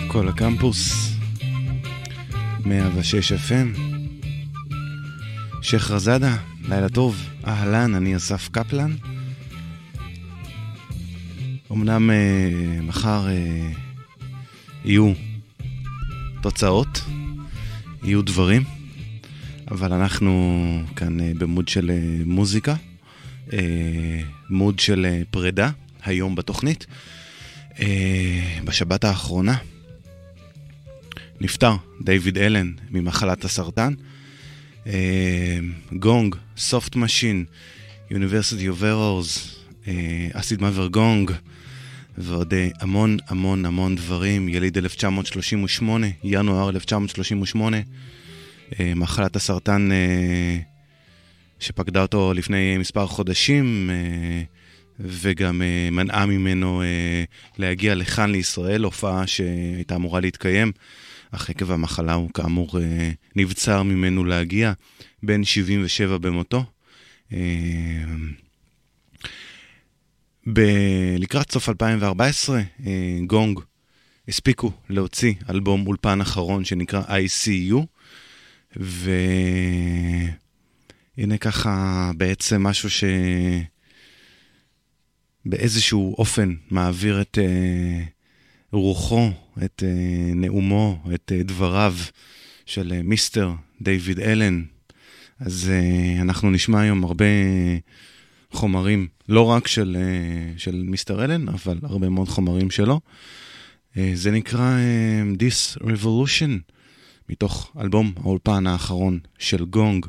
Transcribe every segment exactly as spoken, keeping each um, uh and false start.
כל הקמפוס מאה ושש אף אם. שייח רזאדה, לילה טוב. אהלן, אני אסף קפלן. אמנם אה, מחר אה, יהיו תוצאות, יהיו דברים, אבל אנחנו כאן אה, במוד של אה, מוזיקה, אה, מוד של אה, פרידה, היום בתוכנית. אה, בשבת האחרונה נפטר דיוויד אלן ממחלת הסרטן. אה, גונג, סופט משין, University of Errors, אסיד מעבר גונג, ועוד המון המון המון דברים. יליד אלף תשע מאות שלושים ושמונה, ינואר אלף תשע מאות שלושים ושמונה, מחלת הסרטן שפקדה אותו לפני מספר חודשים, וגם מנעה ממנו להגיע לכאן לישראל, הופעה שהייתה אמורה להתקיים, אך עקב המחלה הוא כאמור נבצר ממנו להגיע, בן שבעים ושבע במותו. ב- לקראת סוף אלפיים וארבע עשרה, גונג הספיקו להוציא אלבום אולפן אחרון שנקרא איי סי יו, והנה ככה בעצם משהו שבאיזשהו אופן מעביר את רוחו, את נאומו, את דבריו של מיסטר דיוויד אלן. אז אנחנו נשמע היום הרבה חומרים, לא רק של, של מיסטר אלן, אבל הרבה מאוד חומרים שלו. זה נקרא This Revolution, מתוך אלבום האולפן האחרון של גונג.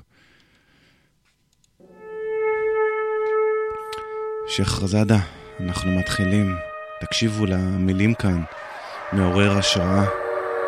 שייח רזאדה, אנחנו מתחילים. תקשיבו למילים כאן, מעורר השראה.